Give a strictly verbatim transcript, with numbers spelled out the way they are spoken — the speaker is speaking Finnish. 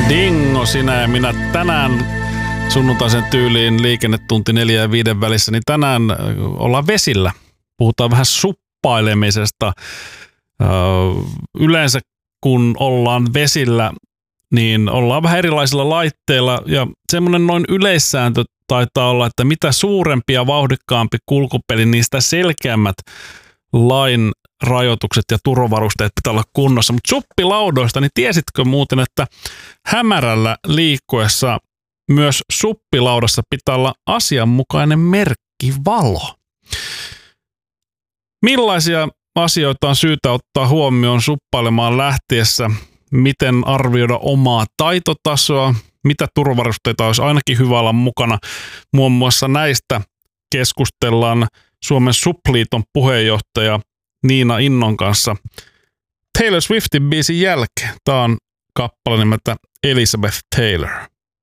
Dingo, sinä ja minä tänään sunnuntaisen tyyliin liikennetunti neljä ja viiden välissä, niin tänään ollaan vesillä. Puhutaan vähän suppailemisesta. Yleensä kun ollaan vesillä, niin ollaan vähän erilaisilla laitteilla ja semmoinen noin yleissääntö taitaa olla, että mitä suurempi ja vauhdikkaampi kulkupeli, niin sitä selkeämmät lain rajoitukset ja turvavarusteet pitää olla kunnossa. Mutta suppilaudoista, niin tiesitkö muuten, että hämärällä liikkuessa myös suppilaudassa pitää olla asianmukainen merkkivalo? Millaisia asioita on syytä ottaa huomioon suppailemaan lähtiessä? Miten arvioida omaa taitotasoa? Mitä turvavarusteita olisi ainakin hyvä olla mukana? Muun muassa näistä keskustellaan Suomen Supliiton puheenjohtaja Niina Innon kanssa Taylor Swiftin biisin jälkeen. Tämä on kappale nimeltä Elizabeth Taylor.